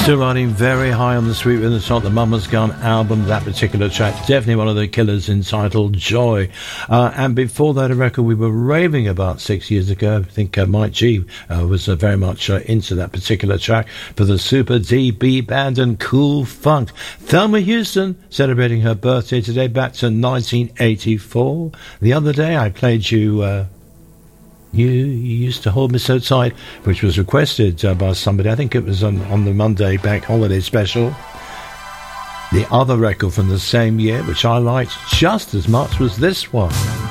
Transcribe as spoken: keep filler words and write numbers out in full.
Still riding very high on the Sweet Rhythm Chart, the Mama's Gun album, that particular track, definitely one of the killers, entitled Joy. Uh, and before that, a record we were raving about six years ago. I think uh, Mike G uh, was uh, very much uh, into that particular track for the Super D B Band and Cool Funk. Thelma Houston celebrating her birthday today, back to nineteen eighty-four. The other day I played you... Uh, You, you used to hold me so tight, which was requested uh, by somebody. I think it was on, on the Monday Bank Holiday special. The other record from the same year, which I liked just as much, was this one.